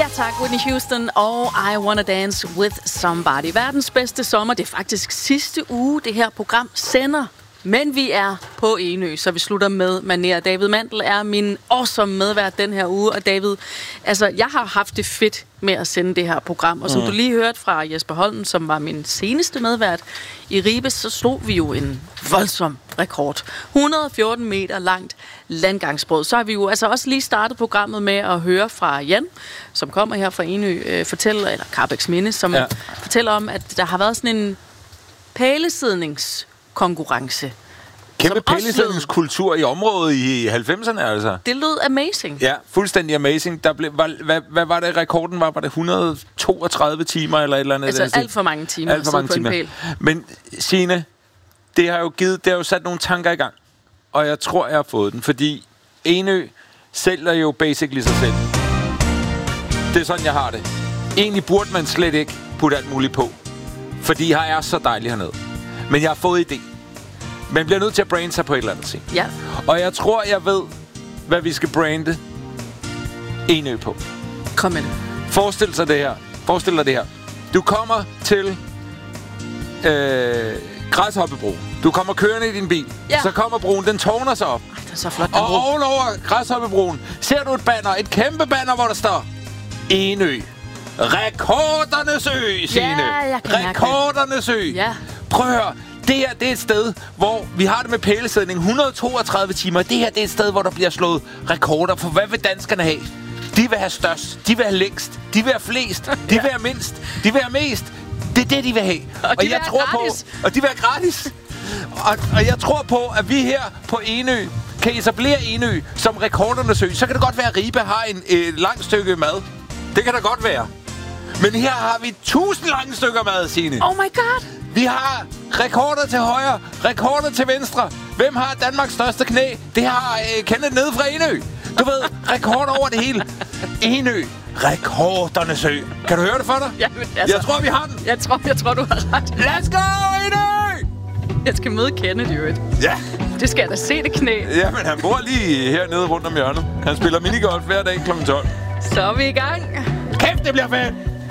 Ja tak, Whitney Houston og I Wanna Dance With Somebody. Verdens bedste sommer, det er faktisk sidste uge, det her program sender. Men vi er på Enø, så vi slutter med manér. David Mandel er min awesome medvært den her uge. Og David, altså jeg har haft det fedt med at sende det her program. Og som du lige hørte fra Jesper Holm, som var min seneste medvært i Ribe, så slog vi jo en voldsom rekord. 114 meter langt landgangsbrød. Så har vi jo altså også lige startet programmet med at høre fra Jan, som kommer her fra Enø, eller Karrebæksminde, som fortæller om, at der har været sådan en pælesidningskonkurrence. Kæmpe pælesidningskultur i området i 90'erne, altså. Det lød amazing. Ja, fuldstændig amazing. Der blev, hvad var det, rekorden var? Var det 132 timer eller et eller andet? Altså alt for mange timer. Alt for mange timer. Men Signe, det har jo sat nogle tanker i gang. Og jeg tror, jeg har fået den. Fordi Enø sælger jo basically sig selv. Det er sådan, jeg har det. Egentlig burde man slet ikke putte alt muligt på. Fordi her er så dejligt hernede. Men jeg har fået idé. Man bliver nødt til at brande sig på et eller andet ting. Ja. Og jeg tror, jeg ved, hvad vi skal brande Enø på. Kom med. Forestil dig det her. Du kommer til Græshoppebro. Du kommer kørende i din bil. Ja. Så kommer broen, den tårner sig op. Ej, det er så flot. Og ovenover Græshoppebroen ser du et banner, et kæmpe banner, hvor der står Enø. Rekordernes ø, Signe. Ja, Rekordernes ø. Ja. Prøv at høre. Det her, det er et sted, hvor vi har det med pælesidning. 132 timer. Det her, det er et sted, hvor der bliver slået rekorder. For hvad vil danskerne have? De vil have størst. De vil have længst. De vil have flest. De vil have mindst. De vil have mest. Det er det, de vil have. Og jeg tror gratis. Og de vil have gratis. Og jeg tror på, at vi her på Enø kan etablere Enø som rekordernes ø. Så kan det godt være, at Ribe har et langt stykke mad. Det kan da godt være. Men her har vi 1000 lange stykker mad, Signe. Oh my god. Vi har rekorder til højre, rekorder til venstre. Hvem har Danmarks største knæ? Det har Kenneth nede fra Enø. Du ved, rekorder over det hele. Enø. Rekordernes ø. Kan du høre det for dig? Ja, altså, jeg tror, vi har den. Jeg tror, du har ret. Let's go, Enø! Jeg skal møde Kenneth i øvrigt. Ja. Det skal jeg da se, det knæ. Jamen, han bor lige hernede rundt om hjørnet. Han spiller minigolf hver dag kl. 12. Så er vi i gang. Kæft, det bliver fedt!